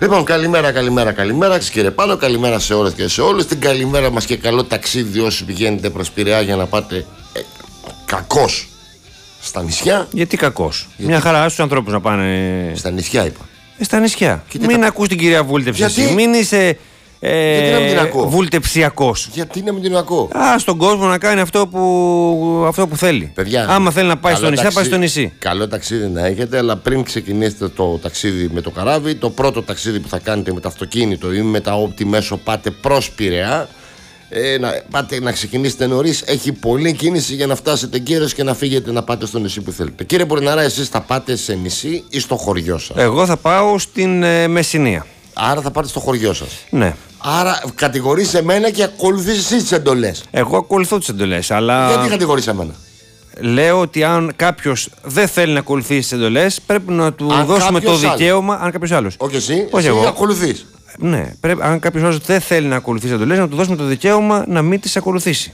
Λοιπόν, καλημέρα κύριε Πάνο, καλημέρα σε όλες και σε όλους. Την καλημέρα μας και καλό ταξίδι όσοι πηγαίνετε προς Πειραιά για να πάτε κακώς στα νησιά. Γιατί κακώς? Μια χαρά στους ανθρώπους να πάνε. Στα νησιά είπα. Στα νησιά. Μην ακούς την κυρία Βούλτεψη. Γιατί? Μην είσαι βουλτεψιακός. Γιατί να μην την ακούω? Στον κόσμο να κάνει αυτό που θέλει. Παιδιά, άμα θέλει να πάει στο νησί, πάει στο νησί. Καλό ταξίδι να έχετε, αλλά πριν ξεκινήσετε το ταξίδι με το καράβι, το πρώτο ταξίδι που θα κάνετε με το αυτοκίνητο ή με τα όπτι μέσο πάτε προς Πειραιά, να ξεκινήσετε νωρίς. Έχει πολλή κίνηση για να φτάσετε γέρος και να φύγετε να πάτε στο νησί που θέλετε. Κύριε Πουρναρά, εσείς θα πάτε σε νησί ή στο χωριό σας? Εγώ θα πάω στην Μεσσηνία. Άρα θα πάτε στο χωριό σας. Ναι. Άρα κατηγορείς εμένα και ακολουθείς εσύ τις εντολές. Εγώ ακολουθώ τις εντολές, αλλά. Γιατί κατηγορείς εμένα? Λέω ότι αν κάποιος δεν θέλει να ακολουθήσει τις εντολές, πρέπει να του δώσουμε το δικαίωμα. Αν κάποιος άλλος. Όχι εσύ, όχι εσύ εγώ. ακολουθείς. Ναι, αν κάποιος άλλος δεν θέλει να ακολουθήσει τις εντολές, να του δώσουμε το δικαίωμα να μην τις ακολουθήσει.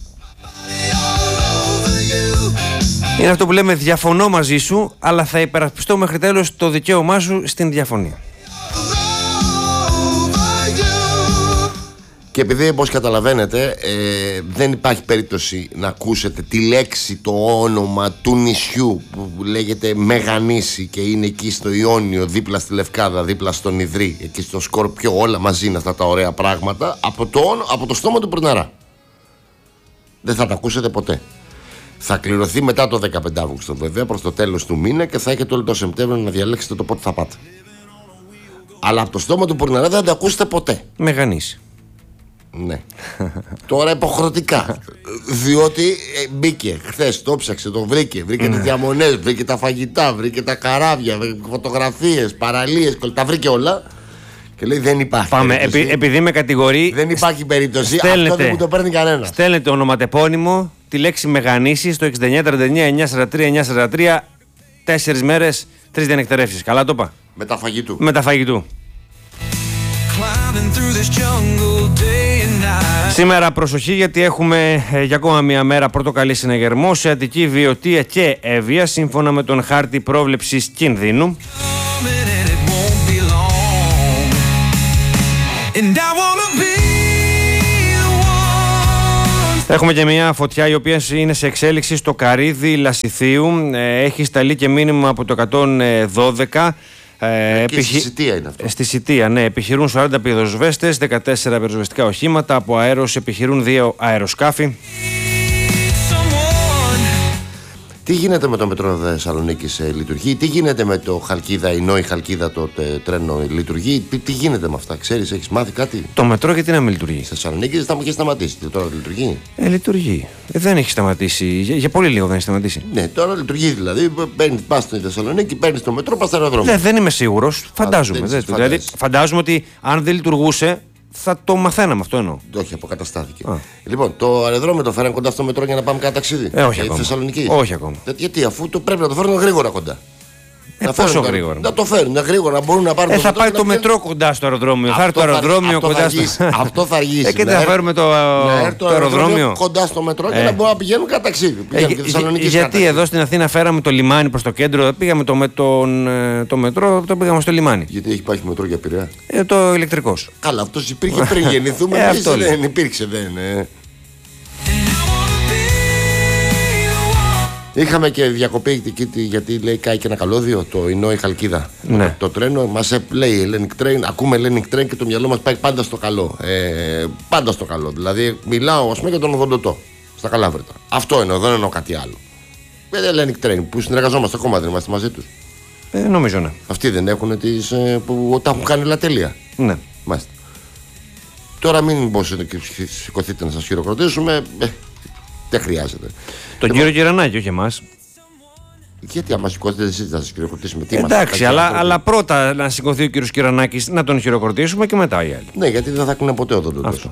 Είναι αυτό που λέμε, διαφωνώ μαζί σου, αλλά θα υπερασπιστώ μέχρι τέλος το δικαίωμά σου στην διαφωνία. Και επειδή, όπως καταλαβαίνετε, δεν υπάρχει περίπτωση να ακούσετε τη λέξη, το όνομα του νησιού που λέγεται Μεγανήσι και είναι εκεί στο Ιόνιο, δίπλα στη Λευκάδα, δίπλα στον Ιδρύ, εκεί στο Σκορπιό, όλα μαζί είναι αυτά τα ωραία πράγματα, από το στόμα του Πουρναρά. Δεν θα τα ακούσετε ποτέ. Θα κληρωθεί μετά το 15 Αύγουστο βέβαια, προς το τέλος του μήνα, και θα έχετε όλο το Σεπτέμβριο να διαλέξετε το πότε θα πάτε. Αλλά από το στόμα του Πουρναρά δεν θα τα ακούσετε ποτέ. Μεγανήσι. Ναι. Τώρα υποχρεωτικά. Διότι μπήκε χθες, το ψάξε, το βρήκε τις διαμονές, βρήκε τα φαγητά, βρήκε τα καράβια, βρήκε φωτογραφίες, παραλίες, τα βρήκε όλα. Και λέει δεν υπάρχει. Πάμε, επειδή με κατηγορεί. Δεν υπάρχει περίπτωση. Αυτό δεν μου το παίρνει κανένα. Στέλνετε ονοματεπώνυμο τη λέξη Μεγανήσι στο 6939-943-943. 4 μέρες, 3 διανεκτερεύσεις. Καλά το είπα? Με τα φαγητού. Σήμερα προσοχή, γιατί έχουμε για ακόμα μια μέρα πορτοκαλί συναγερμό σε Αττική, Βιωτία και Εύβοια, σύμφωνα με τον χάρτη πρόβλεψης κινδύνου. Έχουμε και μια φωτιά η οποία είναι σε εξέλιξη στο Καρύδι Λασιθίου. Έχει σταλεί και μήνυμα από το 112. Στη Σιτία είναι αυτό. Στη Σιτία, ναι. Επιχειρούν 40 πυροσβέστες, 14 πυροσβεστικά οχήματα. Από αέρος επιχειρούν 2 αεροσκάφη. Τι γίνεται με το μετρό Θεσσαλονίκης, λειτουργεί? Τι γίνεται με το Χαλκίδα, η Νόη Χαλκίδα, το τρένο λειτουργεί? Τι γίνεται με αυτά, ξέρεις, έχεις μάθει κάτι? Το μετρό γιατί να μην λειτουργεί? Στη Θεσσαλονίκη δεν είχε σταματήσει. Τώρα λειτουργεί? Λειτουργεί. Δεν έχει σταματήσει. Για πολύ λίγο δεν έχει σταματήσει. Ναι, τώρα λειτουργεί δηλαδή. Πας στη Θεσσαλονίκη, παίρνεις το μετρό, πας στο αεροδρόμιο. Δεν είμαι σίγουρος. Φαντάζομαι. Δηλαδή, φαντάζομαι ότι αν δεν λειτουργούσε, θα το μαθαίναμε, αυτό εννοώ. Όχι, αποκαταστάθηκε. Λοιπόν, το αεροδρόμιο το φέραν κοντά στο μετρό για να πάμε κάνα ταξίδι? Όχι ακόμα. Θεσσαλονίκη. Όχι ακόμα. Γιατί, αφού το πρέπει να το φέρουν γρήγορα κοντά. Πόσο γρήγορα? Να το φέρουν γρήγορα, να μπορούν να πάρουν το μετρό. Θα πάει το μετρό κοντά στο αεροδρόμιο. Θα έρθει το αεροδρόμιο κοντά στο. Αυτό θα αργήσει. Και θα φέρουμε το αεροδρόμιο κοντά στο μετρό και να μπορούν να πηγαίνουν κατά ταξίδι. Γιατί εδώ στην Αθήνα φέραμε το λιμάνι προς το κέντρο, δεν πήγαμε το μετρό, το πήγαμε στο λιμάνι. Γιατί έχει υπάρχει μετρό για Πειραιά? Το ηλεκτρικός. Καλά, αυτό υπήρχε πριν γεννηθούμε. Δεν υπήρξε, δεν. Είχαμε και διακοπή γιατί λέει κάει και ένα καλώδιο, το Ινόη Χαλκίδα. Ναι. Το τρένο μας λέει Hellenic Train, ακούμε Hellenic Train και το μυαλό μας πάει πάντα στο καλό. Πάντα στο καλό. Δηλαδή μιλάω ας πούμε για τον Οδοντοτό στα Καλάβρητα. Αυτό εννοώ, δεν εννοώ κάτι άλλο. Με Hellenic Train που συνεργαζόμαστε ακόμα, δεν είμαστε μαζί τους? Νομίζω ναι. Αυτοί δεν έχουν που τα έχουν κάνει λατέλεια? Ναι. Μάλιστα. Τώρα μην μπορείτε και σηκωθείτε να σας χειροκροτήσουμε. Δεν χρειάζεται. Τον κύριο Κυρανάκη, όχι εμάς. Γιατί άμα σηκώθετε εσείς θα σας χειροκροτήσουμε? Εντάξει, αλλά πρώτα να σηκωθεί ο κύριος Κυρανάκης να τον χειροκροτήσουμε και μετά οι άλλοι. Ναι, γιατί δεν θα κλείνει ποτέ ο Δοντοτός.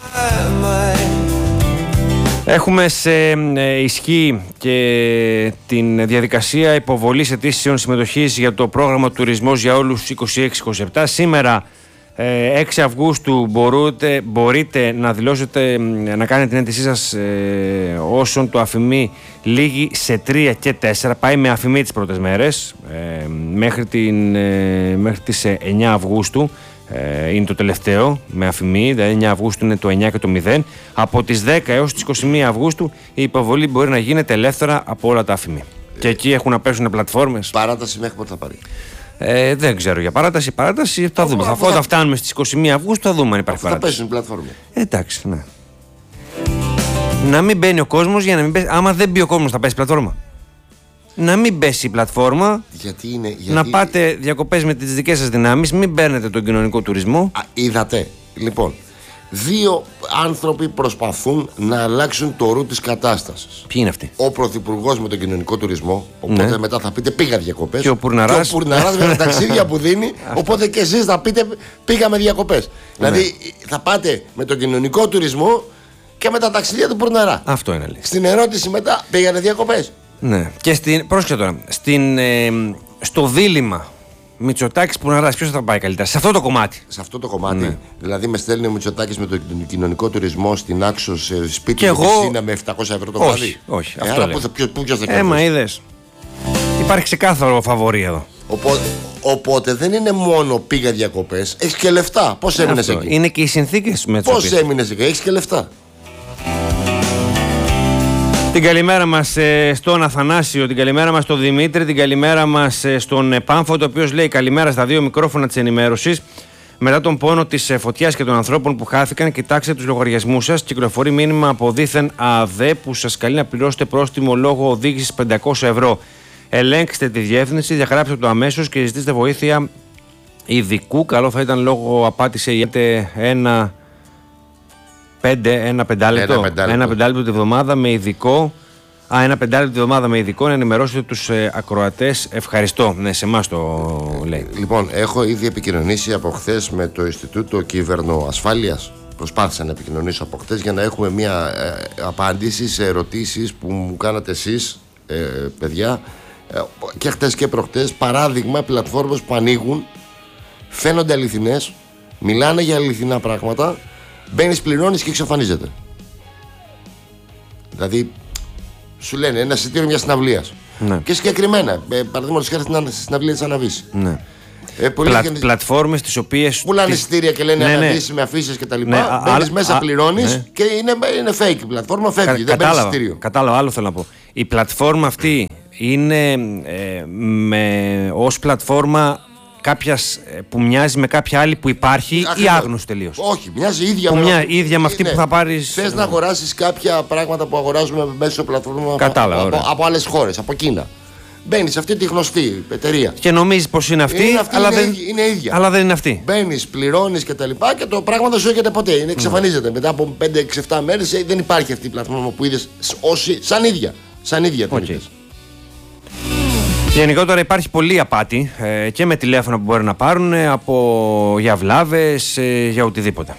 Έχουμε σε ισχύ και την διαδικασία υποβολής αιτήσεων συμμετοχής για το πρόγραμμα Τουρισμός για Όλους 26-27. Σήμερα 6 Αυγούστου μπορείτε να δηλώσετε, να κάνετε την αίτησή σας όσον το αφημί λήγει σε 3 και 4. Πάει με αφημί τις πρώτες μέρες μέχρι τις 9 Αυγούστου. Είναι το τελευταίο με αφημί, δηλαδή 9 Αυγούστου είναι το 9 και το 0. Από τις 10 έως τις 21 Αυγούστου η υποβολή μπορεί να γίνεται ελεύθερα από όλα τα αφημί. Και εκεί έχουν να πέσουν πλατφόρμες. Παράταση μέχρι πότε θα πάρει? Δεν ξέρω για παράταση. Παράταση θα δούμε. Όταν φτάνουμε στις 21 Αυγούστου θα δούμε αν υπάρχει παράταση. Θα πέσουν πλατφόρμες. Εντάξει, ναι. Να μην μπαίνει ο κόσμος για να μην πέσει. Άμα δεν μπει ο κόσμος θα πέσει πλατφόρμα. Να μην πέσει η πλατφόρμα. Γιατί να πάτε διακοπές με τις δικές σας δυνάμεις. Μην παίρνετε τον κοινωνικό τουρισμό. Είδατε. Λοιπόν, 2 άνθρωποι προσπαθούν να αλλάξουν το ρου της κατάστασης. Ποιοι είναι αυτοί? Ο Πρωθυπουργός με τον κοινωνικό τουρισμό. Οπότε μετά θα πείτε πήγα διακοπές. Και ο Πουρναράς με τα ταξίδια που δίνει. Οπότε και εσείς θα πείτε πήγαμε διακοπές. Δηλαδή θα πάτε με τον κοινωνικό τουρισμό και με τα ταξίδια του Πουρναρά. Αυτό είναι αλήθεια. Στην ερώτηση μετά πήγανε διακοπές. Ναι. Και πρόσεχε τώρα. Στο δίλημμα Μητσοτάκης Πουρναράς, ποιος θα πάει καλύτερα? Σε αυτό το κομμάτι. Σε αυτό το κομμάτι. Ναι. Δηλαδή με στέλνει ο Μητσοτάκης με τον κοινωνικό τουρισμό στην Άξο σε σπίτι του Πισίνα με 700 ευρώ το βράδυ. Όχι. Αυτό ποιος θα κερδίσει? Είδες. Υπάρχει ξεκάθαρο φαβορί εδώ. Οπότε δεν είναι μόνο πήγα διακοπές, έχεις και λεφτά. Πώς έμεινες εκεί? Είναι και οι συνθήκες με τις Πώς έμεινες εκεί, έχεις και λεφτά. Την καλημέρα μας στον Αθανάσιο, την καλημέρα μας στον Δημήτρη, την καλημέρα μας στον Πάμφωτο, ο οποίος λέει καλημέρα στα 2 μικρόφωνα της ενημέρωσης. Μετά τον πόνο της φωτιάς και των ανθρώπων που χάθηκαν, κοιτάξτε τους λογαριασμούς σας. Κυκλοφορεί μήνυμα από δήθεν ΑΔΕ που σας καλεί να πληρώσετε πρόστιμο λόγω οδήγησης 500 ευρώ. Ελέγξτε τη διεύθυνση, διαγράψτε το αμέσως και ζητήστε βοήθεια ειδικού. Καλό θα ήταν λόγω απάτησε ένα πεντάλεπτο τη βδομάδα με ειδικό. Ένα πεντάλεπτο τη βδομάδα με ειδικό να ενημερώσετε τους ακροατές. Ευχαριστώ. Ναι, σε εμάς το λέει. Λοιπόν, έχω ήδη επικοινωνήσει από χθες με το Ινστιτούτο Κυβερνοασφάλειας. Προσπάθησα να επικοινωνήσω από χθες για να έχουμε μια απάντηση σε ερωτήσεις που μου κάνατε εσείς, παιδιά, και χθες και προχθές. Παράδειγμα, πλατφόρμες που ανοίγουν, φαίνονται αληθινές, μιλάνε για αληθινά πράγματα. Μπαίνεις, πληρώνεις και εξαφανίζεται. Δηλαδή, σου λένε ένα εισιτήριο μιας συναυλίας. Ναι. Και συγκεκριμένα, παραδείγματος χάρη στην συναυλία της Αναβίση. Ναι. Πλατφόρμες τις οποίες. Πουλάνε εισιτήρια και λένε Αναβίση με αφήσεις κτλ. Μπαίνεις μέσα, πληρώνεις και είναι fake η πλατφόρμα, φεύγει. Δεν παίρνεις εισιτήριο. Κατάλαβα, άλλο θέλω να πω. Η πλατφόρμα αυτή είναι ως πλατφόρμα κάποιας που μοιάζει με κάποια άλλη που υπάρχει ή άγνωστη τελείως? Όχι, μοιάζει ίδια ίδια με αυτή που θα πάρεις. Θες να αγοράσεις κάποια πράγματα που αγοράζουμε μέσω πλατφόρμα από άλλες χώρες, από Κίνα. Μπαίνεις σε αυτή τη γνωστή εταιρεία. Και νομίζεις πως είναι αυτή, είναι ίδια. Αλλά δεν είναι αυτή. Μπαίνεις, πληρώνεις και τα λοιπά και το πράγμα δεν σου έρχεται ποτέ. Εξαφανίζεται. Μετά από 5-6-7 μέρες δεν υπάρχει αυτή η πλατφόρμα που είδες σαν ίδια. Okay. Γενικότερα υπάρχει πολλή απάτη και με τηλέφωνα που μπορεί να πάρουν για βλάβες, για οτιδήποτε.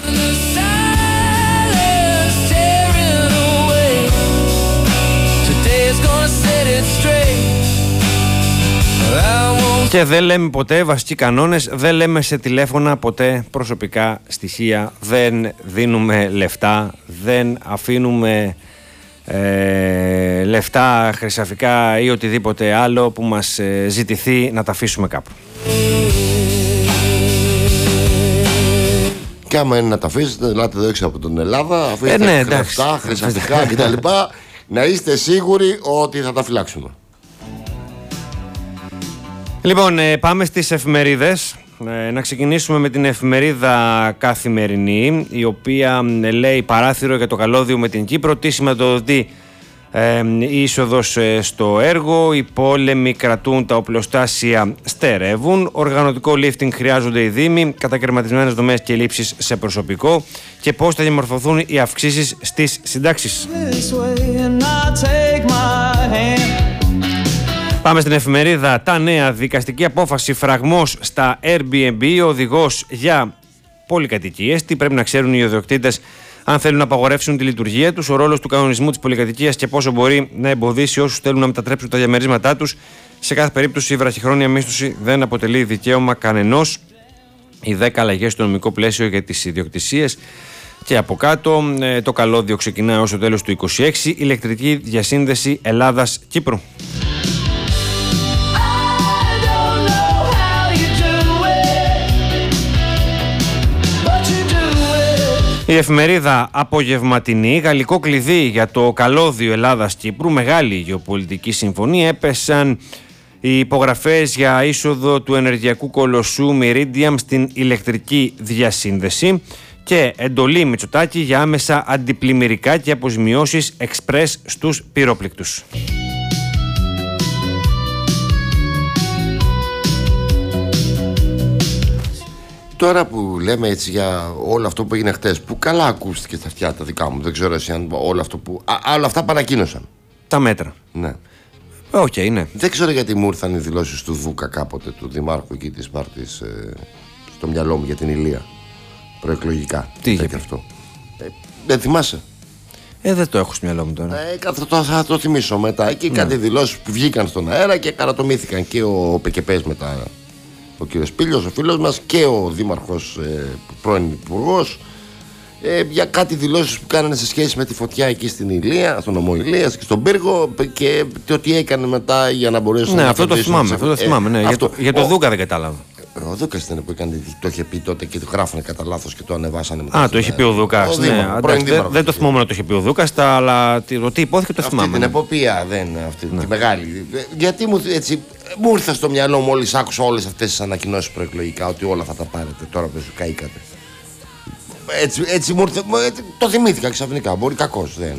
Και δεν λέμε ποτέ βασικοί κανόνες, δεν λέμε σε τηλέφωνα ποτέ προσωπικά στοιχεία, δεν δίνουμε λεφτά, δεν αφήνουμε λεφτά, χρυσαφικά ή οτιδήποτε άλλο που μας ζητηθεί να τα αφήσουμε κάπου. Και άμα είναι να τα αφήσετε, ελάτε εδώ έξω από την Ελλάδα, αφήστε λεφτά, χρυσαφικά κτλ. Να είστε σίγουροι ότι θα τα φυλάξουμε. Λοιπόν, πάμε στις εφημερίδες. Να ξεκινήσουμε με την εφημερίδα Καθημερινή, η οποία λέει παράθυρο για το καλώδιο με την Κύπρο. Τι σηματοδοτεί η είσοδος στο έργο, οι πόλεμοι κρατούν, τα οπλοστάσια στερεύουν, οργανωτικό lifting χρειάζονται οι δήμοι, κατακαιρματισμένες δομές και λήψεις σε προσωπικό και πώς θα διαμορφωθούν οι αυξήσεις στις συντάξεις. Πάμε στην εφημερίδα Τα Νέα. Δικαστική απόφαση, φραγμός στα Airbnb, οδηγός για πολυκατοικίες. Τι πρέπει να ξέρουν οι ιδιοκτήτες αν θέλουν να απαγορεύσουν τη λειτουργία τους, ο ρόλος του κανονισμού της πολυκατοικίας και πόσο μπορεί να εμποδίσει όσους θέλουν να μετατρέψουν τα διαμερίσματά τους. Σε κάθε περίπτωση η βραχυχρόνια μίσθωση δεν αποτελεί δικαίωμα κανενός. οι 10 αλλαγές στο νομικό πλαίσιο για τις ιδιοκτησίες. Και από κάτω το καλώδιο ξεκινά ως το τέλος του 2026, ηλεκτρική διασύνδεση Ελλάδας-Κύπρου. Η εφημερίδα Απογευματινή, γαλλικό κλειδί για το καλώδιο Ελλάδας-Κύπρου, μεγάλη γεωπολιτική συμφωνία, έπεσαν οι υπογραφές για είσοδο του ενεργειακού κολοσσού Meridiam στην ηλεκτρική διασύνδεση και εντολή Μητσοτάκη για άμεσα αντιπλημμυρικά και αποζημιώσεις εξπρές στους πυρόπληκτους. Τώρα που λέμε έτσι για όλο αυτό που έγινε χτες, που καλά ακούστηκε στα αυτιά τα δικά μου, δεν ξέρω εσύ αν όλο αυτό που... όλα αυτά παρακοίνωσαν. Τα μέτρα. Ναι. Οκ, ναι. Δεν ξέρω γιατί μου ήρθαν οι δηλώσεις του Δούκα κάποτε, του δημάρχου εκεί της Σπάρτης, στο μυαλό μου για την Ηλία. Προεκλογικά. Τι είχε πει αυτό? Δεν θυμάσαι? Δεν το έχω στο μυαλό μου τώρα. Θα το θυμίσω μετά. Εκεί κάτι δηλώσεις που βγήκαν στον αέρα και καρατομήθηκαν και ο Πεκεπές μετά. Ο κύριος Πήλιος, ο φίλος μας, και ο δήμαρχος, πρώην υπουργός, για κάτι δηλώσεις που κάνανε σε σχέση με τη φωτιά εκεί στην Ηλία, στον νομό Ηλίας και στον Πύργο, και το τι έκανε μετά για να μπορέσουν να... Αυτό το θυμάμαι, ναι. Για το Δούκα δεν κατάλαβα. Ο Δούκας ήταν που έκανε, το είχε πει τότε και το γράφανε κατά λάθος και το ανεβάσανε μετά. Το είχε πει ο Δούκας. Δεν το θυμόμουν να το είχε πει ο Δούκας, αλλά το τι υπόθηκε το θυμάμαι. Αυτή την εποπία, τη μεγάλη. Γιατί μου ήρθε στο μυαλό μόλις άκουσα όλες αυτές τις ανακοινώσεις προεκλογικά ότι όλα θα τα πάρετε τώρα που καήκατε. Έτσι μου ήρθε, το θυμήθηκα ξαφνικά. Μπορεί κακώς, δεν.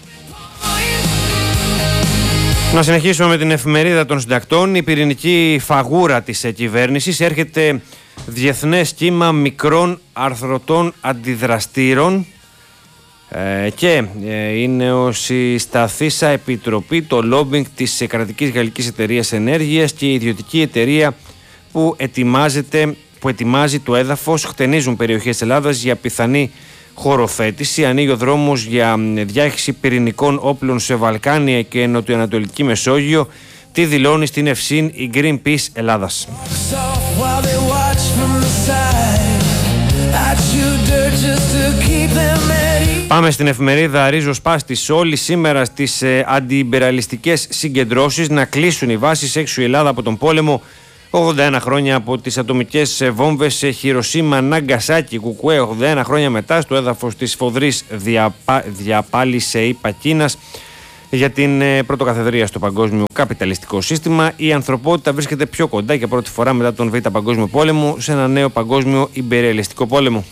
Να συνεχίσουμε με την εφημερίδα των συντακτών. Η πυρηνική φαγούρα της κυβέρνησης. Έρχεται διεθνές κύμα μικρών αρθρωτών αντιδραστήρων και είναι ως η σταθήσα επιτροπή το λόμπινγκ της κρατικής γαλλικής εταιρείας ενέργειας και η ιδιωτική εταιρεία που ετοιμάζει το έδαφος. Χτενίζουν περιοχές της Ελλάδας για πιθανή χωροφέτηση. Ανοίγει ο δρόμος για διάχυση πυρηνικών όπλων σε Βαλκάνια και Νοτιοανατολική Μεσόγειο. Τι δηλώνει στην Ευσύν η Greenpeace Ελλάδας. Πάμε στην εφημερίδα Ρίζος Πάστης. Όλοι σήμερα στις αντιιμπεραλιστικές συγκεντρώσεις. Να κλείσουν οι βάσεις έξω η Ελλάδα από τον πόλεμο. 81 χρόνια από τις ατομικές βόμβες σε Χιροσίμα, Ναγκασάκι, Κουκουέ. 81 χρόνια μετά, στο έδαφος της σφοδρής διαπάλησε η Πακίνας για την πρωτοκαθεδρία στο παγκόσμιο καπιταλιστικό σύστημα. Η ανθρωπότητα βρίσκεται πιο κοντά για πρώτη φορά μετά τον Β' Παγκόσμιο Πόλεμο σε ένα νέο παγκόσμιο ιμπεριαλιστικό πόλεμο.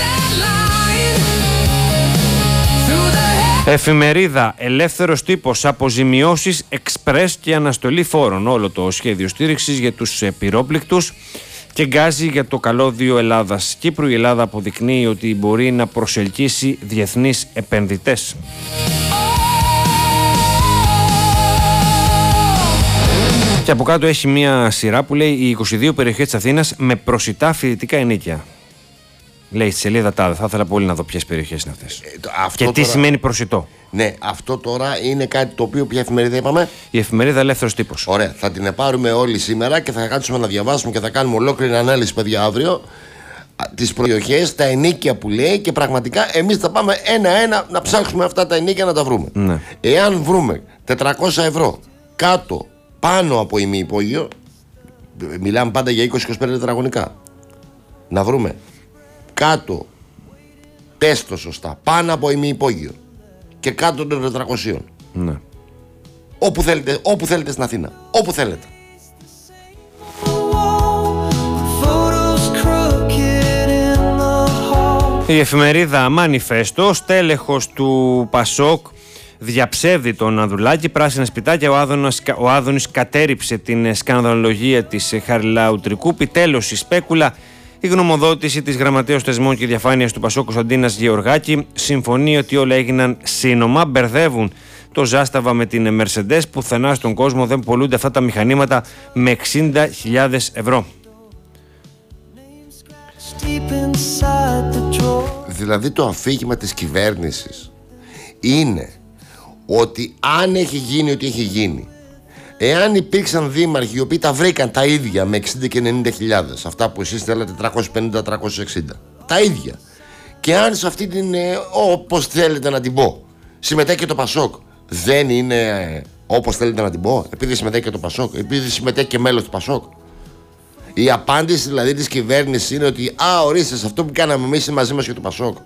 Εφημερίδα Ελεύθερος Τύπος. Αποζημιώσεις εξπρές και αναστολή φόρων. Όλο το σχέδιο στήριξης για τους πυρόπληκτους και γκάζι για το καλώδιο Ελλάδας-Κύπρου. Η Ελλάδα αποδεικνύει ότι μπορεί να προσελκύσει διεθνείς επενδυτές. Και από κάτω έχει μια σειρά που λέει οι 22 περιοχές της Αθήνας με προσιτά φοιτητικά ενοίκια. Λέει στη σελίδα τάδε. Θα ήθελα πολύ να δω ποιες περιοχές είναι αυτές. Και τι σημαίνει προσιτό. Ναι, αυτό τώρα είναι κάτι το οποίο. Ποια εφημερίδα είπαμε? Η εφημερίδα Ελεύθερος Τύπος. Ωραία. Θα την πάρουμε όλοι σήμερα και θα κάτσουμε να διαβάσουμε και θα κάνουμε ολόκληρη ανάλυση, παιδιά, αύριο. Τις περιοχές, τα ενοίκια που λέει, και πραγματικά εμείς θα πάμε ένα-ένα να ψάξουμε αυτά τα ενοίκια να τα βρούμε. Ναι. Εάν βρούμε 400 ευρώ κάτω, πάνω από ημιυπόγειο, μιλάμε πάντα για 20-25 τετραγωνικά. Να βρούμε κάτω, πες το σωστά, πάνω από ημιυπόγειο και κάτω των 400. Ναι. Όπου θέλετε στην Αθήνα. Όπου θέλετε. Η εφημερίδα Μανιφέστο. Στέλεχος του Πασόκ διαψεύδει τον Ανδρουλάκη. Πράσινα σπιτάκια. Ο Άδωνης κατέριψε την σκανδαλολογία της Χαριλάου Τρικούπη. Τέλος η σπέκουλα. Η γνωμοδότηση της Γραμματέως Θεσμών και Διαφάνειας του Πασόκ Κωνσταντίνας Γεωργάκη συμφωνεί ότι όλα έγιναν σύνομα. Μπερδεύουν το Ζάσταβα με την Mercedes. Πουθενά στον κόσμο δεν πωλούνται αυτά τα μηχανήματα με 60.000 ευρώ. Δηλαδή το αφήγημα της κυβέρνησης είναι ότι αν έχει γίνει ό,τι έχει γίνει, Εάν υπήρξαν δήμαρχοι οι οποίοι τα βρήκαν τα ίδια με 60 και 90 χιλιάδες, αυτά που εσείς θέλατε 350-360, τα ίδια, και αν σε αυτή την, όπως θέλετε να την πω, συμμετέχει και το Πασόκ, δεν είναι όπως θέλετε να την πω, επειδή συμμετέχει και το Πασόκ, επειδή συμμετέχει και μέλος του Πασόκ? Η απάντηση δηλαδή της κυβέρνησης είναι ότι ορίστε, σε αυτό που κάναμε εμείς είναι μαζί μας και το Πασόκ.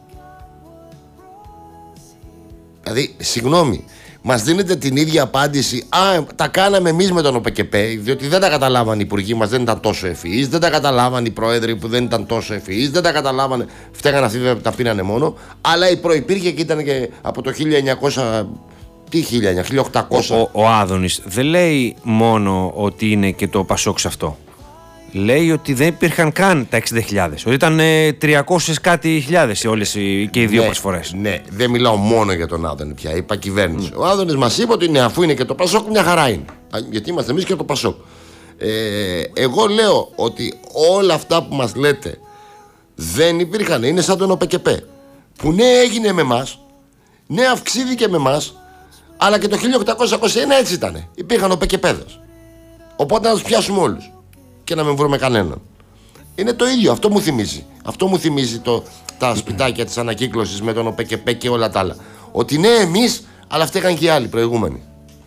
Δηλαδή, συγγνώμη, μας δίνετε την ίδια απάντηση, τα κάναμε εμείς με τον ΟΠΚΠ, διότι δεν τα καταλάβαν οι υπουργοί μας, δεν ήταν τόσο ευφυείς, δεν τα καταλάβαν οι πρόεδροι που δεν ήταν τόσο ευφυείς, δεν τα καταλάβανε, φταίγαν αυτοί που τα πίνανε μόνο, αλλά η προϋπήρχε και ήταν και από το 1900... Τι 1800. Ο Άδωνης δεν λέει μόνο ότι είναι και το Πασόκ σε αυτό. Λέει ότι δεν υπήρχαν καν τα 60.000. Ότι ήταν 300 κάτι χιλιάδες όλες και οι δύο προσφορές. Ναι, δεν μιλάω μόνο για τον Άδωνη πια. Είπα κυβέρνηση. Ο Άδωνης μας είπε ότι αφού είναι και το Πασόκ, μια χαρά είναι. Γιατί είμαστε εμείς και το Πασόκ. Εγώ λέω ότι όλα αυτά που μας λέτε δεν υπήρχαν. Είναι σαν τον ΟΠΚΠ. Που ναι, έγινε με εμάς. Ναι, αυξήθηκε με εμάς. Αλλά και το 1821 έτσι ήταν. Υπήρχαν ΟΠΚΠέδες. Οπότε να τους πιάσουμε όλους και να μην βρούμε κανέναν. Είναι το ίδιο. Αυτό μου θυμίζει. Αυτό μου θυμίζει τα σπιτάκια της ανακύκλωσης με τον ΟΠΚΠ και όλα τα άλλα. Ότι ναι, εμείς, αλλά φταίγαν και οι άλλοι προηγούμενοι.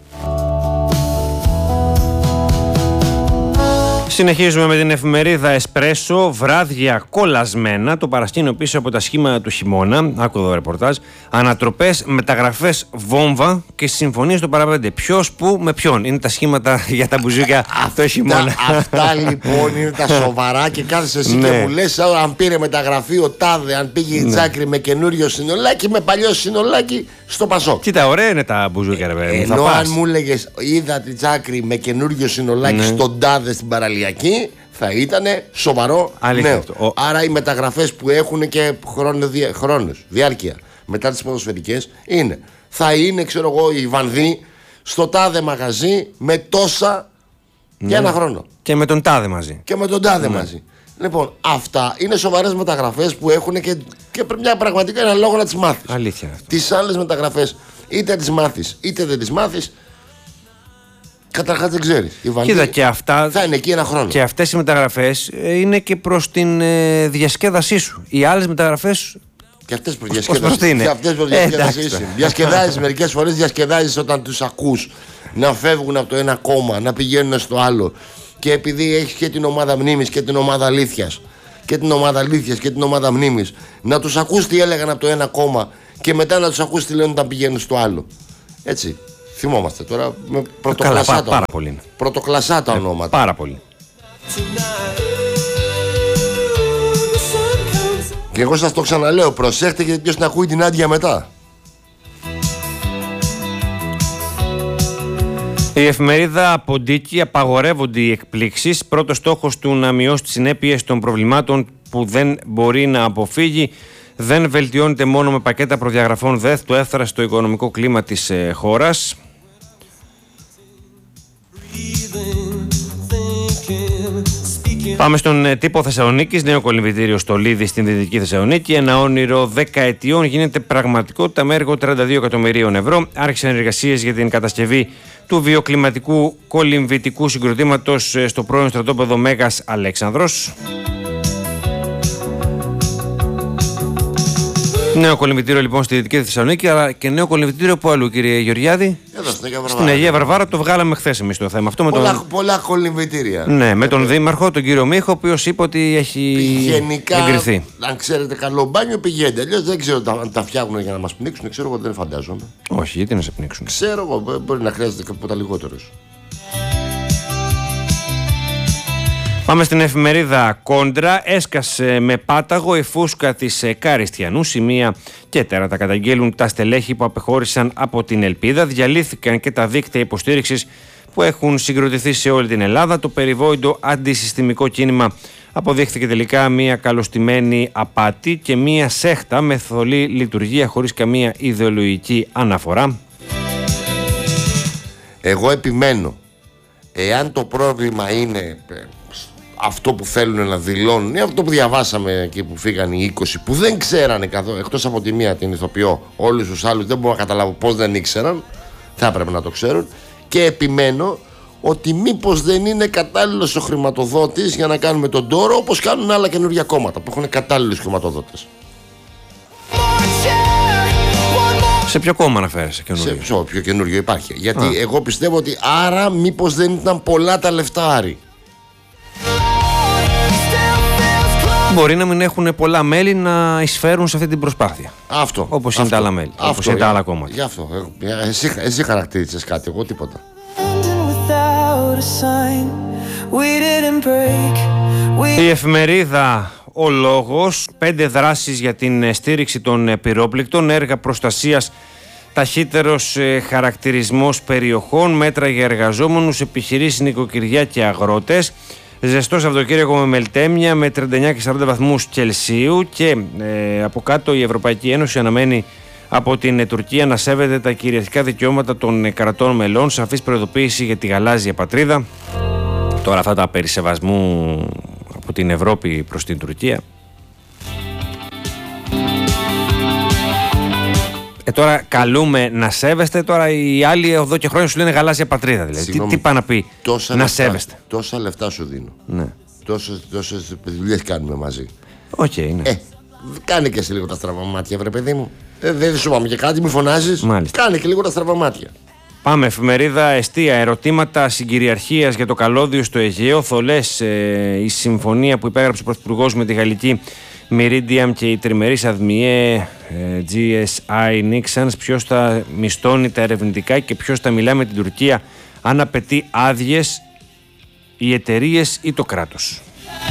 Συνεχίζουμε με την εφημερίδα Εσπρέσο. Βράδια κολλασμένα. Το παρασκήνιο πίσω από τα σχήματα του χειμώνα. Άκου εδώ ρεπορτάζ. Ανατροπές, μεταγραφές, βόμβα και συμφωνίες στο παραπέντε. Ποιος, πού, με ποιον. Είναι τα σχήματα για τα μπουζούκια το χειμώνα. Αυτά λοιπόν είναι τα σοβαρά και κάθεσαι εσύ και μου λες αν πήρε μεταγραφή ο τάδε, αν πήγε η Τσάκρη με καινούριο συνολάκι, με παλιό συνολάκι στο Πασόκ. Κοίτα, ωραία είναι τα μπουζούκια, ρε παιδί. Ενώ αν μου έλεγες είδα τη Τσάκρη με καινούριο συνολάκι στον τάδε στην παραλιακή, θα ήταν σοβαρό νέο. Άρα οι μεταγραφές που έχουν και χρόνους, διάρκεια μετά τις ποδοσφαιρικές θα είναι, ξέρω εγώ, η Βανδύ στο τάδε μαγαζί με τόσα για ένα χρόνο. Και με τον τάδε μαζί. Και με τον τάδε μαζί. Λοιπόν, αυτά είναι σοβαρές μεταγραφές που έχουν και μια πραγματικά ένα λόγο να τις μάθεις. Αλήθεια αυτό. Τις άλλες μεταγραφές είτε τις μάθεις είτε δεν τις μάθεις, καταρχάς δεν ξέρεις. Η Βανδύ, κοίτα, και αυτά, θα είναι εκεί ένα χρόνο. Και αυτές οι μεταγραφές είναι και προς την διασκέδασή σου. Οι άλλες μεταγραφές. Και αυτές προς διασκέδασή. Διασκεδάζεις μερικές φορές, διασκεδάζεις όταν τους ακούς να φεύγουν από το ένα κόμμα, να πηγαίνουν στο άλλο. Και επειδή έχεις και την ομάδα μνήμης και την ομάδα αλήθειας, και την ομάδα αλήθειας και την ομάδα μνήμης, να τους ακούς τι έλεγαν από το ένα κόμμα και μετά να τους ακούς τι λένε όταν πηγαίνουν στο άλλο. Έτσι. Θυμόμαστε τώρα με πρωτοκλασσά τα ονόματα. Πάρα πολύ. Και εγώ σας το ξαναλέω, προσέχτε γιατί ποιος να ακούει την άδεια μετά. Η εφημερίδα Ποντίκη. Απαγορεύονται οι εκπλήξεις. Πρώτος στόχος του να μειώσει τις συνέπειες των προβλημάτων που δεν μπορεί να αποφύγει. Δεν βελτιώνεται μόνο με πακέτα προδιαγραφών ΔΕΘ το έφθρα στο οικονομικό κλίμα της χώρας. Πάμε στον τύπο Θεσσαλονίκης. Νέο κολυμβητήριο στο Λίδι στην Δυτική Θεσσαλονίκη. Ένα όνειρο 10 ετιών γίνεται πραγματικότητα με έργο 32 εκατομμυρίων ευρώ. Άρχισαν εργασίες για την κατασκευή του βιοκλιματικού κολυμβητικού συγκροτήματος στο πρώην στρατόπεδο Μέγας Αλέξανδρος. Νέο κολυμβητήριο λοιπόν στη Δυτική Θεσσαλονίκη, αλλά και νέο κολυμβητήριο που αλλού, κύριε Γεωργιάδη? Στην Αγία Βαρβάρα. Το βγάλαμε χθες εμείς το θέμα αυτό. Πολλά κολυμβητήρια. Ναι, με τον Δήμαρχο, τον κύριο Μίχο, ο οποίος είπε ότι έχει εγκριθεί. Αν ξέρετε καλό μπάνιο, πηγαίνετε. Αλλιώς δεν ξέρω αν τα φτιάχνουν για να μας πνίξουν. Ξέρω εγώ, δεν φαντάζομαι. Όχι, γιατί να σε πνίξουν. Ξέρω εγώ, μπορεί να χρειάζεται κάποτα λιγότερος. Πάμε στην εφημερίδα Κόντρα. Έσκασε με πάταγο η φούσκα της Καριστιανού. Σημεία και τέρατα καταγγέλουν τα στελέχη που απεχώρησαν από την Ελπίδα. Διαλύθηκαν και τα δίκτυα υποστήριξης που έχουν συγκροτηθεί σε όλη την Ελλάδα. Το περιβόητο αντισυστημικό κίνημα αποδείχθηκε τελικά μια καλωστημένη απάτη και μια σέχτα με θολή λειτουργία χωρίς καμία ιδεολογική αναφορά. Εγώ επιμένω, εάν το πρόβλημα είναι αυτό που θέλουν να δηλώνουν ή αυτό που διαβάσαμε εκεί που φύγαν οι 20 που δεν ξέρανε καθόλου, εκτός από τη μία την ηθοποιώ, όλους τους άλλους δεν μπορώ να καταλάβω πώς δεν ήξεραν, θα έπρεπε να το ξέρουν, και επιμένω ότι μήπως δεν είναι κατάλληλος ο χρηματοδότης για να κάνουμε τον τόρο, όπως κάνουν άλλα καινούργια κόμματα που έχουν κατάλληλους χρηματοδότες. Σε ποιο κόμμα αναφέρεσαι καινούργιο? Σε ποιο καινούργιο υπάρχει? Γιατί εγώ πιστεύω ότι άρα μήπως δεν ήταν πολλά τα λεφτά, Άρη. Μπορεί να μην έχουν πολλά μέλη να εισφέρουν σε αυτή την προσπάθεια. Αυτό. Όπως είναι τα άλλα μέλη. Όπως είναι τα άλλα κόμματα. Γι' αυτό. Εσύ χαρακτήρισες κάτι, εγώ τίποτα. Η εφημερίδα Ο Λόγος, 5 δράσεις για την στήριξη των πυρόπληκτων, έργα προστασίας, ταχύτερος χαρακτηρισμός περιοχών, μέτρα για εργαζόμενους, επιχειρήσεις, νοικοκυριά και αγρότες. Ζεστό Σαββατοκύριακο με μελτέμια με 39 και 40 βαθμούς Κελσίου και από κάτω η Ευρωπαϊκή Ένωση αναμένει από την Τουρκία να σέβεται τα κυριαρχικά δικαιώματα των κρατών μελών. Σαφής προειδοποίηση για τη γαλάζια πατρίδα. Τώρα αυτά τα περί σεβασμού από την Ευρώπη προς την Τουρκία. Τώρα καλούμε να σέβεστε. Τώρα οι άλλοι εδώ και χρόνια σου λένε γαλάζια πατρίδα. Δηλαδή. Τι πάει να πει να σέβεστε? Τόσα λεφτά σου δίνω. Ναι. Τόσες δουλειές κάνουμε μαζί. Οκ, ναι. Κάνε και εσύ λίγο τα στραβά μάτια, βρε παιδί μου. Δεν σου πάμε και κάτι, μη φωνάζεις. Κάνε και λίγο τα στραβά μάτια. Πάμε, εφημερίδα Εστία. Ερωτήματα συγκυριαρχίας για το καλώδιο στο Αιγαίο. Θολές η συμφωνία που υπέγραψε ο Πρωθυπουργός με τη γαλλική Meridiam και η τριμερής αδμιέ GSI Nixons. Ποιος θα μισθώνει τα ερευνητικά και ποιος θα μιλά με την Τουρκία αν απαιτεί άδειες, οι εταιρείες ή το κράτος?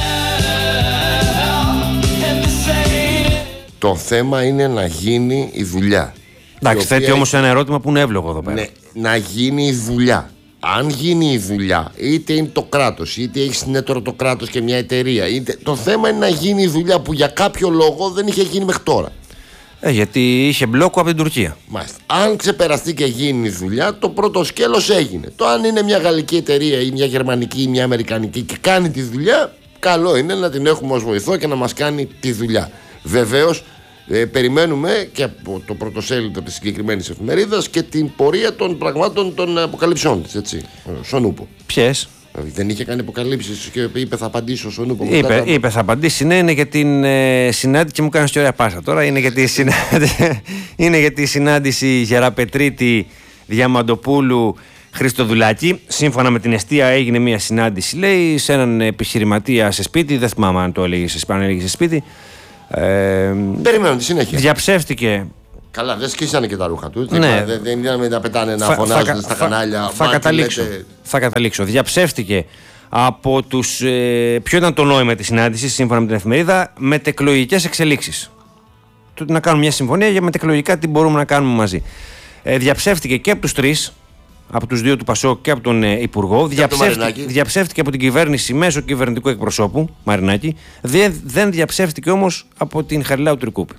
Το θέμα είναι να γίνει η δουλειά. Εντάξει, θέτει όμως ένα ερώτημα που είναι εύλογο εδώ πέρα. Ναι, να γίνει η δουλειά. Αν γίνει η δουλειά, είτε είναι το κράτος, είτε έχει συνέτερο το κράτος και μια εταιρεία, το θέμα είναι να γίνει η δουλειά που για κάποιο λόγο δεν είχε γίνει μέχρι τώρα. Γιατί είχε μπλόκο από την Τουρκία. Μάλιστα. Αν ξεπεραστεί και γίνει η δουλειά, το πρώτο σκέλος έγινε. Το αν είναι μια γαλλική εταιρεία ή μια γερμανική ή μια αμερικανική και κάνει τη δουλειά, καλό είναι να την έχουμε ως βοηθό και να μας κάνει τη δουλειά. Βεβαίως, περιμένουμε και από το πρωτοσέλιδο της συγκεκριμένης εφημερίδας και την πορεία των πραγμάτων των αποκαλύψεων της, έτσι. Στον Ούπο. Ποιες? Δεν είχε κάνει αποκαλύψεις και είπε θα απαντήσω στον Ούπο. Είπε θα απαντήσει, ναι, είναι για την συνάντηση και μου κάνεις και ωραία πάσα τώρα. Είναι για τη συνάντηση Γεραπετρίτη Διαμαντοπούλου Χριστοδουλάκη. Σύμφωνα με την Εστία έγινε μια συνάντηση, λέει, σε έναν επιχειρηματία σε σπίτι. Δεν θυμάμαι αν το έλεγε σε σπίτι. Περιμένω τη συνέχεια. Διαψεύτηκε. Καλά, δεν σκίσανε και τα ρούχα του. Ναι. Δεν είδαμε να πετάνε να φωνάζουν στα κανάλια. Θα καταλήξω. Διαψεύτηκε από τους. Ποιο ήταν το νόημα της συνάντησης, σύμφωνα με την εφημερίδα? Μετεκλογικές εξελίξεις. Να κάνουμε μια συμφωνία για μετεκλογικά τι μπορούμε να κάνουμε μαζί. Διαψεύτηκε και από τους τρεις. Από τους δύο του Πασόκ και από τον Υπουργό. Διαψεύτηκε από την κυβέρνηση μέσω κυβερνητικού εκπροσώπου Μαρινάκη. Δεν διαψεύτηκε όμως από την Χαριλάου Τρικούπη.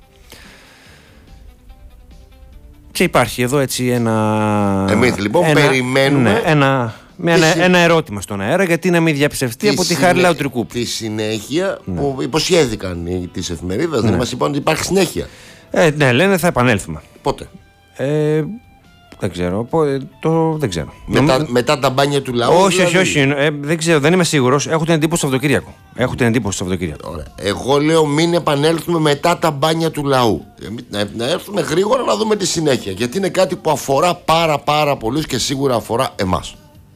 Και υπάρχει εδώ έτσι ένα. Εμείς λοιπόν περιμένουμε. Ένα ερώτημα στον αέρα, γιατί να μην διαψευστεί από τη Χαριλάου Τρικούπη. Τη συνέχεια που υποσχέθηκαν τις εφημερίδες, δεν μας είπαν ότι υπάρχει συνέχεια. Ναι, λένε θα επανέλθουμε. Πότε? Δεν ξέρω. Δεν ξέρω. Μετά τα μπάνια του λαού. Όχι. Δεν ξέρω, δεν είμαι σίγουρος. Έχω την εντύπωση το Σαββατοκύριακο. Ωραία. Εγώ λέω μην επανέλθουμε μετά τα μπάνια του λαού. Να έρθουμε γρήγορα να δούμε τη συνέχεια. Γιατί είναι κάτι που αφορά πάρα πολλούς και σίγουρα αφορά εμάς.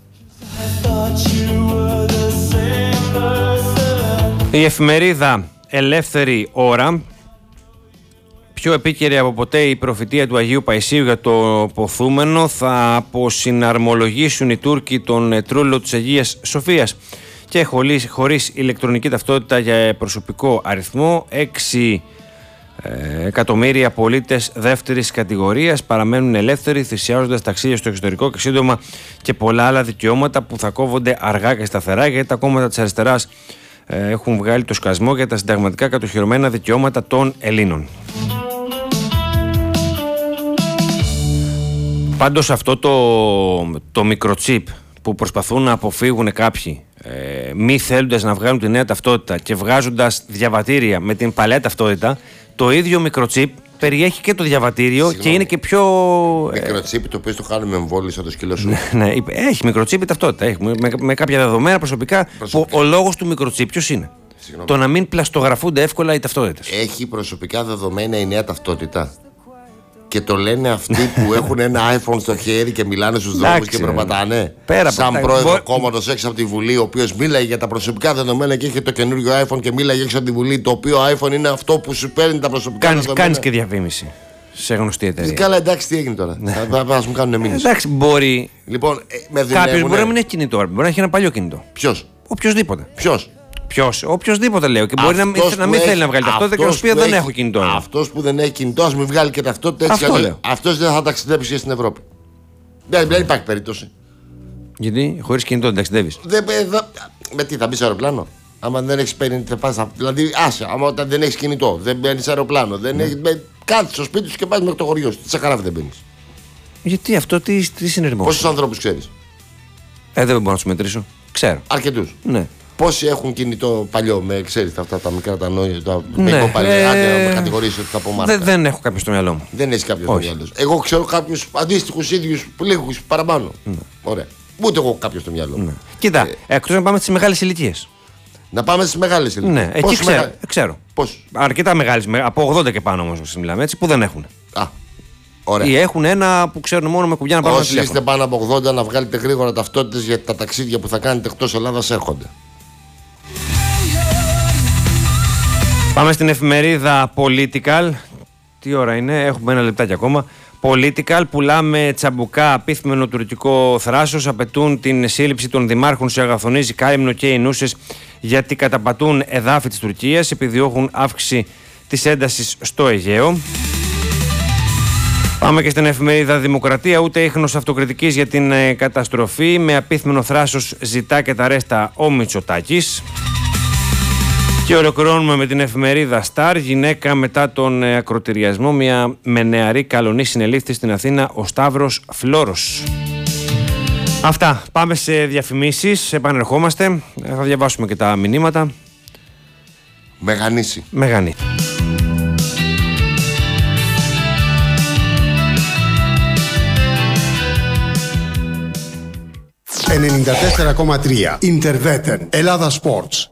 Η εφημερίδα Ελεύθερη Ώρα. Πιο επίκαιρη από ποτέ η προφητεία του Αγίου Παϊσίου για το ποθούμενο. Θα αποσυναρμολογήσουν οι Τούρκοι τον τρούλο της Αγίας Σοφίας και χωρίς ηλεκτρονική ταυτότητα για προσωπικό αριθμό. 6 εκατομμύρια πολίτες δεύτερης κατηγορίας παραμένουν ελεύθεροι, θυσιάζοντας ταξίδια στο εξωτερικό και σύντομα και πολλά άλλα δικαιώματα που θα κόβονται αργά και σταθερά, γιατί τα κόμματα της αριστεράς έχουν βγάλει το σκασμό για τα συνταγματικά κατοχυρωμένα δικαιώματα των Ελλήνων. Πάντως αυτό το μικροτσίπ που προσπαθούν να αποφύγουν κάποιοι, μη θέλοντας να βγάλουν τη νέα ταυτότητα και βγάζοντας διαβατήρια με την παλαιά ταυτότητα, το ίδιο μικροτσίπ περιέχει και το διαβατήριο. Συγγνώμη. Και είναι και πιο. Μικροτσίπι το οποίο το κάνουμε εμβόλιο σαν το σκύλο σου. Ναι, έχει μικροτσίπι ταυτότητα. Έχει, με κάποια δεδομένα προσωπικά. Ο λόγος του μικροτσίπ ποιος είναι? Συγγνώμη. Το να μην πλαστογραφούνται εύκολα οι ταυτότητες. Έχει προσωπικά δεδομένα η νέα ταυτότητα. Και το λένε αυτοί που έχουν ένα iPhone στο χέρι και μιλάνε στους δρόμους και περπατάνε. Σαν πρόεδρο κόμματος έξω από τη Βουλή, ο οποίος μίλαγε για τα προσωπικά δεδομένα και είχε το καινούριο iPhone και μίλαγε έξω από τη Βουλή. Το οποίο iPhone είναι αυτό που σου παίρνει τα προσωπικά δεδομένα. Κάνεις και διαφήμιση σε γνωστή εταιρεία. Καλά, εντάξει, τι έγινε τώρα. Θα μου κάνουν μήνυση. Εντάξει, μπορεί. Λοιπόν, Κάποιος μπορεί να μην έχει κινητό, μπορεί να έχει ένα παλιό κινητό. Ποιος? Οποιοδήποτε. Ποιος? Οποιοδήποτε λέω. Και μπορεί να μην θέλει να βγάλει ταυτότητα και να σου πει δεν έχω κινητό. Αυτός που δεν έχει κινητό, ας μην βγάλει και ταυτότητα έτσι. Αυτός δεν θα ταξιδέψει και στην Ευρώπη. Δεν υπάρχει περίπτωση. Γιατί χωρίς κινητό δεν ταξιδεύεις? Με τι, θα μπει σε αεροπλάνο? Άμα δεν έχει παίρνει. Δηλαδή, άσε, άμα όταν δεν έχει κινητό, δεν μπαίνει σε αεροπλάνο. Κάτσε στο σπίτι σου και πας μέχρι το χωριό σου. Τι σακαράφι δεν μπαίνει. Γιατί αυτό τι συνειρμό? Πόσους ανθρώπους ξέρεις? Δεν μπορώ να σου μετρήσω. Ξέρω. Αρκετούς. Ναι. Πόσοι έχουν κινητό παλιό με, ξέρεις, αυτά τα μικρά τα νόια, τα ναι, παλιά, άντε να με κατηγορήσει ότι θα πω μάρκα. Δεν έχω κάποιο στο μυαλό μου. Δεν έχει κάποιο στο μυαλό σου. Εγώ ξέρω κάποιους αντίστοιχους ίδιους λίγους παραπάνω. Ωραία. Ούτε εγώ κάποιο στο μυαλό μου. Κοίτα, εκτός να πάμε στις μεγάλες ηλικίες. Να πάμε στις μεγάλες ηλικίες. Ναι, εκεί ξέρω. Πώς? Αρκετά μεγάλες, από 80 και πάνω όμως μιλάμε έτσι, που δεν έχουν. Ωραία. Ή έχουν ένα που ξέρουν μόνο με κουμπιά να πάρουν τηλέφωνο. Όσοι είστε πάνω από 80 να βγάλετε γρήγορα ταυτότητες γιατί τα ταξίδια που θα κάνετε εκτός Ελλάδας έρχονται. Πάμε στην εφημερίδα Political. Τι ώρα είναι, έχουμε ένα λεπτάκι ακόμα. Political, πουλάμε τσαμπουκά, απίθμενο τουρκικό θράσος, απαιτούν την σύλληψη των δημάρχων σε Αγαθονίζη, Κάιμνο και Ινούσες γιατί καταπατούν εδάφη της Τουρκίας, επιδιώκουν αύξηση της έντασης στο Αιγαίο. Πάμε και στην εφημερίδα Δημοκρατία, ούτε ίχνος αυτοκριτικής για την καταστροφή, με απίθμενο θράσος ζητά και τα ρέστα ο Μητσοτάκης. Και ολοκληρώνουμε με την εφημερίδα Star. Γυναίκα μετά τον ακροτηριασμό, με νεαρή καλονή συνελήφθη στην Αθήνα, ο Σταύρος Φλόρος. Αυτά. Πάμε σε διαφημίσεις. Επανερχόμαστε. Θα διαβάσουμε και τα μηνύματα. Μεγανήσι. 94,3 Interveten Ελλάδα Sports.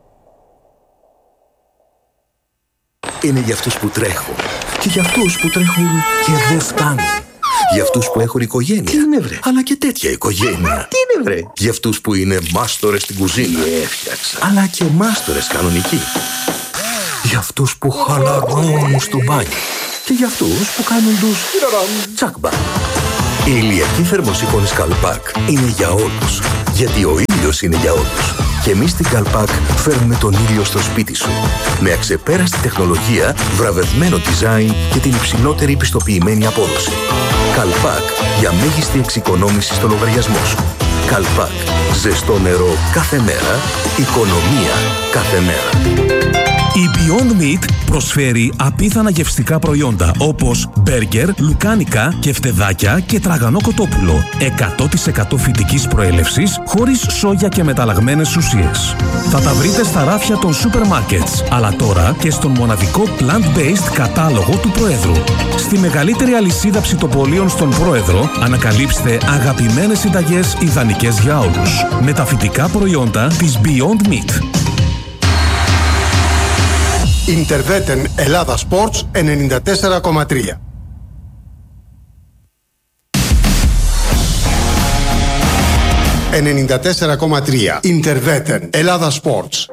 Είναι για αυτούς που τρέχουν και για αυτούς που τρέχουν και δεν φτάνουν. Για αυτούς που έχουν οικογένεια. Τι είναι βρε? Αλλά και τέτοια οικογένεια. Τι είναι βρε? Για αυτούς που είναι μάστορες στην κουζίνα. Έφτιαξα. Αλλά και μάστορες κανονικοί. Για αυτούς που χαλαρώνουν στο μπάνιο. Και για αυτούς που κάνουν τους τσάκμπα. Η ηλιακή θερμοσύφωνη Καλπάκ είναι για όλους. Γιατί ο ήλιος είναι για όλους. Και εμείς στην Καλπάκ φέρνουμε τον ήλιο στο σπίτι σου. Με αξεπέραστη τεχνολογία, βραβευμένο design και την υψηλότερη πιστοποιημένη απόδοση. Καλπάκ για μέγιστη εξοικονόμηση στο λογαριασμό σου. Καλπάκ. Ζεστό νερό κάθε μέρα. Οικονομία κάθε μέρα. Η Beyond Meat προσφέρει απίθανα γευστικά προϊόντα όπως μπέργκερ, λουκάνικα, κεφτεδάκια και τραγανό κοτόπουλο. 100% φυτικής προέλευσης, χωρίς σόγια και μεταλλαγμένες ουσίες. Θα τα βρείτε στα ράφια των σούπερ μάρκετς, αλλά τώρα και στον μοναδικό plant-based κατάλογο του Προέδρου. Στη μεγαλύτερη αλυσίδα ψητοπολίων στον Πρόεδρο ανακαλύψτε αγαπημένες συνταγές ιδανικές για όλους. Με τα φυτικά προϊόντα της Beyond Meat. Interveten Ελλάδα Sports 94,3. «94,3 Interveten Ελλάδα Sports».